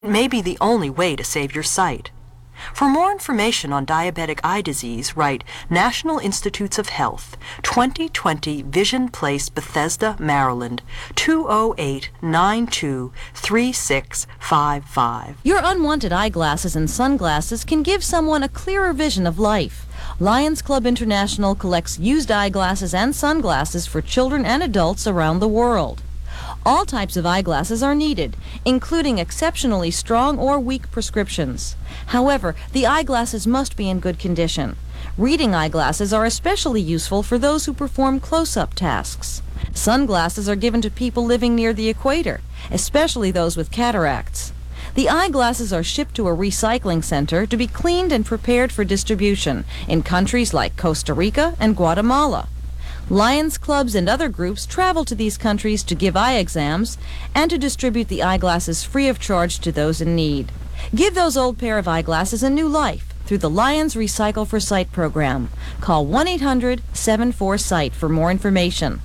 may be the only way to save your sight. For more information on diabetic eye disease, write National Institutes of Health, 2020 Vision Place, Bethesda, Maryland, 208-92-3655. Your unwanted eyeglasses and sunglasses can give someone a clearer vision of life. Lions Club International collects used eyeglasses and sunglasses for children and adults around the world. All types of eyeglasses are needed, including exceptionally strong or weak prescriptions. However, the eyeglasses must be in good condition. Reading eyeglasses are especially useful for those who perform close-up tasks. Sunglasses are given to people living near the equator, especially those with cataracts. The eyeglasses are shipped to a recycling center to be cleaned and prepared for distribution in countries like Costa Rica and Guatemala. Lions clubs and other groups travel to these countries to give eye exams and to distribute the eyeglasses free of charge to those in need. Give those old pair of eyeglasses a new life through the Lions Recycle for Sight program. Call 1-800-74-SIGHT for more information.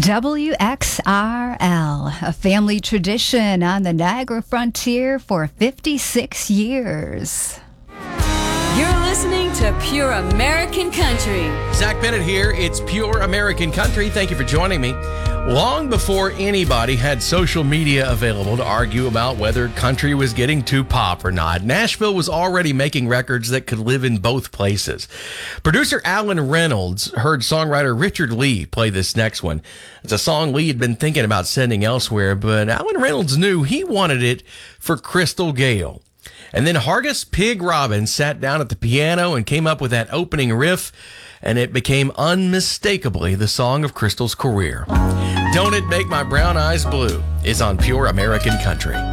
WXRL, a family tradition on the Niagara frontier for 56 years. You're listening to Pure American Country. Zach Bennett here. It's Pure American Country. Thank you for joining me. Long before anybody had social media available to argue about whether country was getting too pop or not, Nashville was already making records that could live in both places. Producer Alan Reynolds heard songwriter Richard Lee play this next one. It's a song Lee had been thinking about sending elsewhere, but Alan Reynolds knew he wanted it for Crystal Gayle. And then Hargus Pig Robbins sat down at the piano and came up with that opening riff, and it became unmistakably the song of Crystal's career. Don't It Make My Brown Eyes Blue is on Pure American Country.